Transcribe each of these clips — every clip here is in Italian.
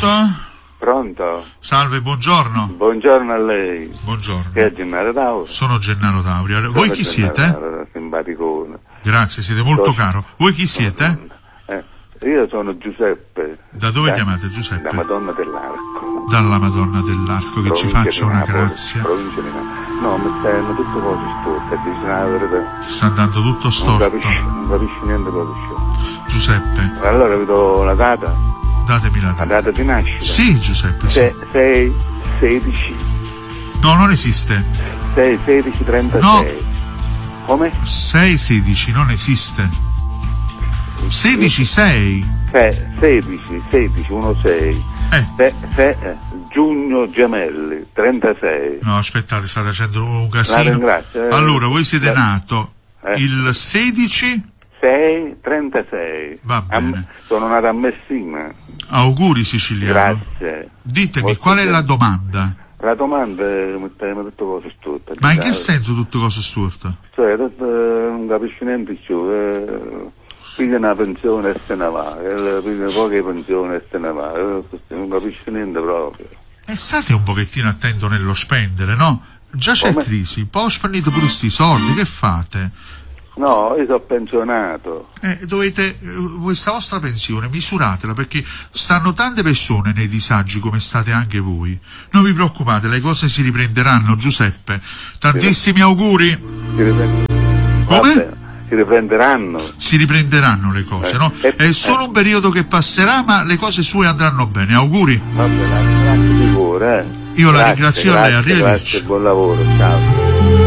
Pronto? Pronto? Salve, buongiorno. Buongiorno a lei. Buongiorno. Che è Gennaro Tauro? Sono Gennaro Tauri. Voi chi siete? Simpaticone. Grazie, siete molto caro. Voi chi siete? Io sono Giuseppe. Da dove chiamate Giuseppe? Da Madonna dell'Arco. Dalla Madonna dell'Arco, che ci faccia una grazia. Provincia di Napoli. No, mi stanno tutte cose storte, dice la verità. Sta andando tutto storto. Non capisci niente proprio. Giuseppe. Allora vi do la data. Datemi la La data di nascita. Sì, Giuseppe. Sì. 6, 16. No, non esiste. 6, 16, 36. No. Come? 6, 16, non esiste. 16, 6. 16, 1, 6. Giugno Gemelli, 36. No, aspettate, state facendo un casino. La ringrazio. Allora, voi siete nato il 16? 6, 36. Va bene. Sono nato a Messina. Auguri siciliano. Grazie. Ditemi, Molto qual è bene. la domanda? La domanda è tutte cose storte. Ma in che senso tutte cose storte? Cioè, non capisci niente più. Piglia una pensione e se ne va. Piglia poche pensioni e se ne va. Non capisci niente proprio. E state un pochettino attento nello spendere, no? Già c'è Come? crisi, poi spendete pure sti soldi, che fate? No, io sono pensionato. Dovete, questa vostra pensione misuratela, perché stanno tante persone nei disagi come state anche voi. Non vi preoccupate, le cose si riprenderanno, Giuseppe. Tantissimi auguri. Come? Vabbè, si riprenderanno. Si riprenderanno le cose, no? È solo un periodo che passerà, ma le cose sue andranno bene. Auguri. Vabbè, la ringrazio di cuore. Io la ringrazio a lei, arrivederci. Grazie, buon lavoro, ciao.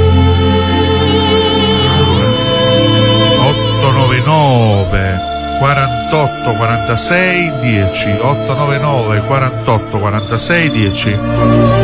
899 48 46 10 899 48 46 10